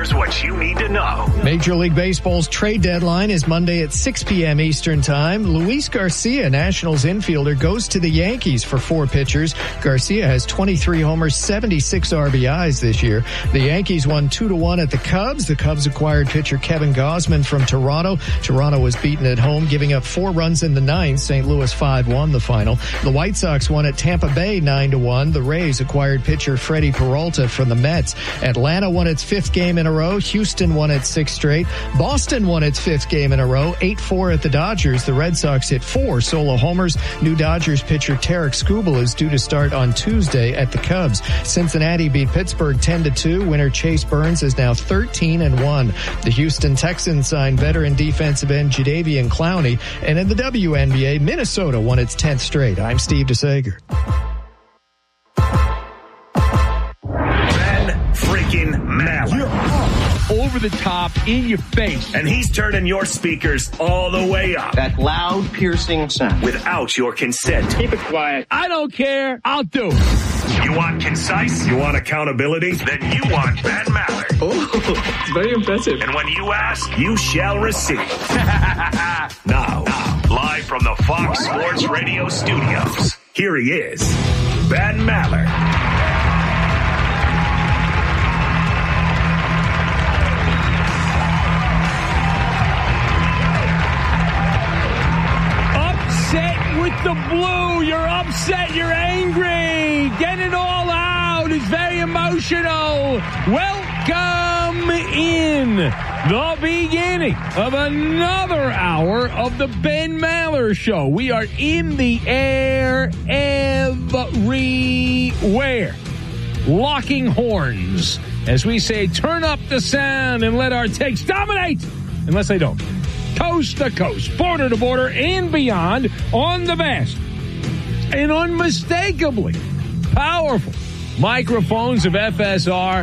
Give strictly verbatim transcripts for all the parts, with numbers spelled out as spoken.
Here's what you need to know. Major League Baseball's trade deadline is Monday at six p.m. Eastern Time. Luis Garcia, Nationals infielder, goes to the Yankees for four pitchers. Garcia has twenty-three homers, seventy-six R B Is this year. The Yankees won two to one at the Cubs. The Cubs acquired pitcher Kevin Gausman from Toronto. Toronto was beaten at home, giving up four runs in the ninth. Saint Louis five one the final. The White Sox won at Tampa Bay nine to one. The Rays acquired pitcher Freddie Peralta from the Mets. Atlanta won its fifth game in a row. Houston won its sixth straight. Boston won its fifth game in a row. eight four at the Dodgers. The Red Sox hit four solo homers. New Dodgers pitcher Tarek Skubal is due to start on Tuesday at the Cubs. Cincinnati beat Pittsburgh ten to two. Winner Chase Burns is now thirteen and one. The Houston Texans signed veteran defensive end Jadeveon Clowney. And in the W N B A, Minnesota won its tenth straight. I'm Steve DeSager. Ben freaking Maller. You're up, over the top, in your face. And he's turning your speakers all the way up. That loud, piercing sound. Without your consent. Keep it quiet. I don't care. I'll do it. You want concise? You want accountability? Then you want Ben Maller. Oh, very impressive. And when you ask, you shall receive. now, now, live from the Fox Sports Radio studios, here he is, Ben Maller. Upset with the blue. You're upset. You're angry. Get it all out. It's very emotional. Welcome in the beginning of another hour of the Ben Maller Show. We are in the air everywhere. Locking horns. As we say, turn up the sound and let our takes dominate. Unless they don't. Coast to coast, border to border, and beyond on the vast and unmistakably powerful microphones of F S R,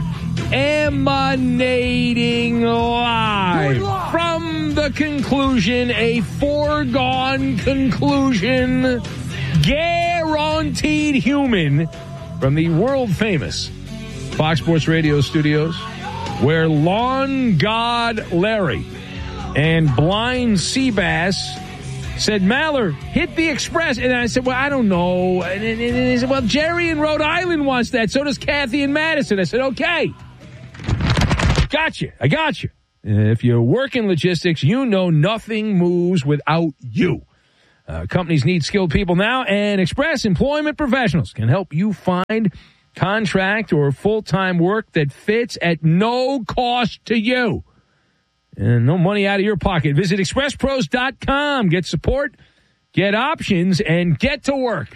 emanating live from the conclusion, a foregone conclusion, guaranteed human, from the world-famous Fox Sports Radio studios, where lawn god Larry and blind Seabass said, Maller, hit the express. And I said, well, I don't know. And, and, and he said, well, Jerry in Rhode Island wants that. So does Kathy in Madison. I said, okay. Got you. I got you. If you work in logistics, you know nothing moves without you. Uh, companies need skilled people now, and Express Employment Professionals can help you find contract or full-time work that fits at no cost to you. And no money out of your pocket. Visit express pros dot com. Get support, get options, and get to work.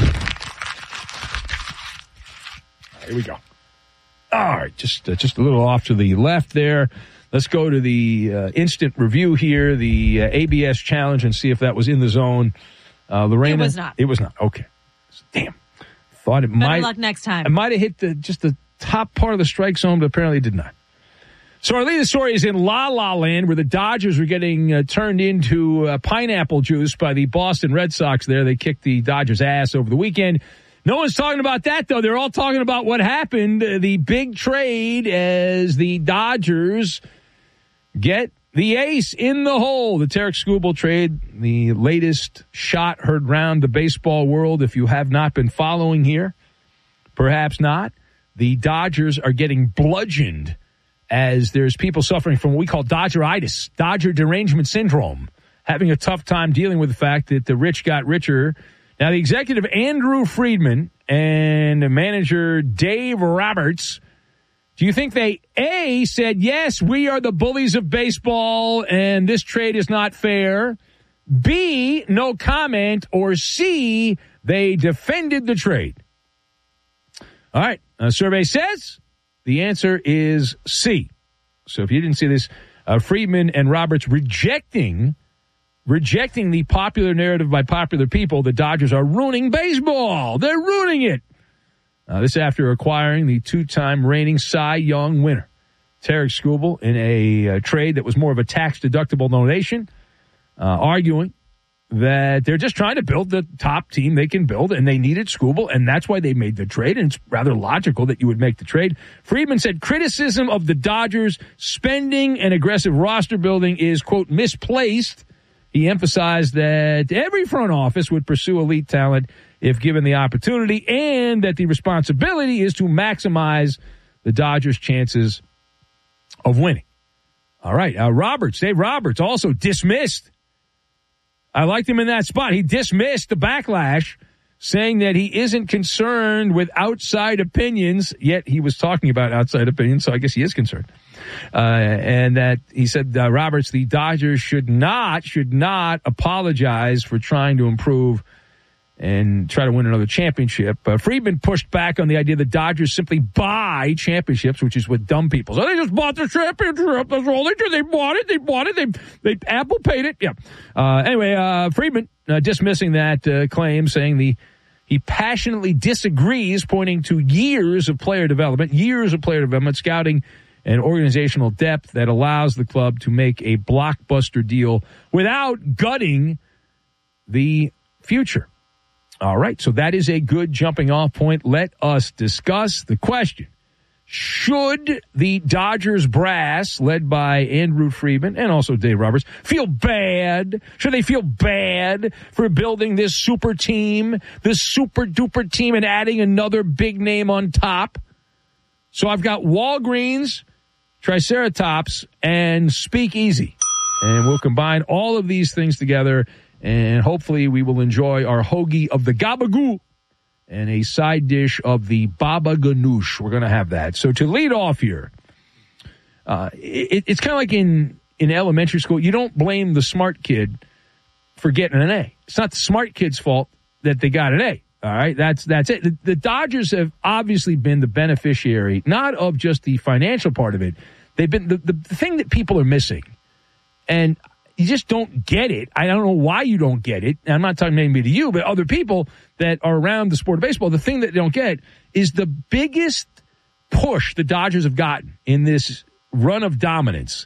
Here we go. All right, just uh, just a little off to the left there. Let's go to the uh, instant review here, the uh, A B S challenge, and see if that was in the zone. Uh, Lorena, it was not. It was not. Okay. Damn. Thought it Better might. luck next time. It might have hit the just the top part of the strike zone, but apparently it did not. So our lead story is in La La Land, where the Dodgers were getting uh, turned into uh, pineapple juice by the Boston Red Sox there. They kicked the Dodgers' ass over the weekend. No one's talking about that, though. They're all talking about what happened, uh, the big trade as the Dodgers get the ace in the hole. The Tarek Skubal trade, the latest shot heard round the baseball world. If you have not been following here, perhaps not. The Dodgers are getting bludgeoned as there's people suffering from what we call Dodgeritis, Dodger derangement syndrome, having a tough time dealing with the fact that the rich got richer. Now, the executive Andrew Friedman and the manager Dave Roberts, do you think they, A, said, yes, we are the bullies of baseball and this trade is not fair, B, no comment, or C, they defended the trade? All right, a survey says the answer is C. So if you didn't see this, uh, Friedman and Roberts rejecting rejecting the popular narrative by popular people, the Dodgers are ruining baseball. They're ruining it. Uh, this after acquiring the two-time reigning Cy Young winner, Tarek Skubal, in a uh, trade that was more of a tax-deductible donation, uh, arguing that they're just trying to build the top team they can build, and they needed Skubal, and that's why they made the trade, and it's rather logical that you would make the trade. Friedman said criticism of the Dodgers' spending and aggressive roster building is, quote, misplaced. He emphasized that every front office would pursue elite talent if given the opportunity, and that the responsibility is to maximize the Dodgers' chances of winning. All right, uh, Roberts, Dave Roberts, also dismissed. I liked him in that spot. He dismissed the backlash, saying that he isn't concerned with outside opinions, yet he was talking about outside opinions, so I guess he is concerned. Uh, and that he said, uh, Roberts, the Dodgers should not, should not apologize for trying to improve and try to win another championship. Uh, Friedman pushed back on the idea the Dodgers simply buy championships, which is what dumb people. So they just bought the championship. That's all they did. They bought it. They bought it. They, they Apple paid it. Yeah. Uh, anyway, uh, Friedman uh, dismissing that uh, claim, saying the he passionately disagrees, pointing to years of player development, years of player development, scouting, and organizational depth that allows the club to make a blockbuster deal without gutting the future. All right, so that is a good jumping off point. Let us discuss the question. Should the Dodgers brass, led by Andrew Friedman and also Dave Roberts, feel bad? Should they feel bad for building this super team, this super duper team, and adding another big name on top? So I've got Walgreens, Triceratops, and Speakeasy. And we'll combine all of these things together, and hopefully we will enjoy our hoagie of the gabagoo and a side dish of the baba ganoush. We're going to have that. So to lead off here, uh, it, it's kind of like in, in elementary school. You don't blame the smart kid for getting an A. It's not the smart kid's fault that they got an A. All right, that's that's it. The, the Dodgers have obviously been the beneficiary, not of just the financial part of it. They've been the, the, the thing that people are missing, and you just don't get it. I don't know why you don't get it. And I'm not talking maybe to you, but other people that are around the sport of baseball. The thing that they don't get is the biggest push the Dodgers have gotten in this run of dominance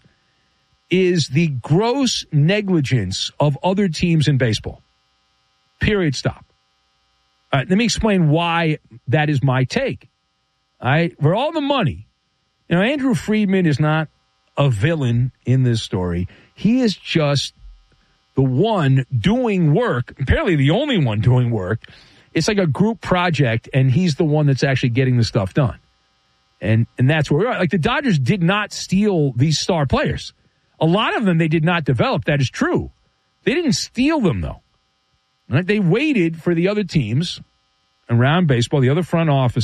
is the gross negligence of other teams in baseball. Period. Stop. All right, let me explain why that is my take. All right, for all the money, you know, Andrew Friedman is not a villain in this story. He is just the one doing work, apparently the only one doing work. It's like a group project, and he's the one that's actually getting the stuff done. And and that's where we are. Like, the Dodgers did not steal these star players. A lot of them they did not develop. That is true. They didn't steal them, though. Right? They waited for the other teams around baseball, the other front offices,